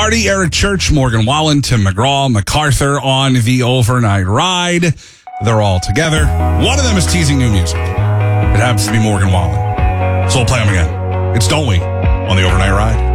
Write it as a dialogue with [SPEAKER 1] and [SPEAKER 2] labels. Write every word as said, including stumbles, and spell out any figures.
[SPEAKER 1] Marty, Eric Church, Morgan Wallen, Tim McGraw, MacArthur on the overnight ride. They're all together. One of them is teasing new music. It happens to be Morgan Wallen. So we'll play them again. It's Don't We on the overnight ride.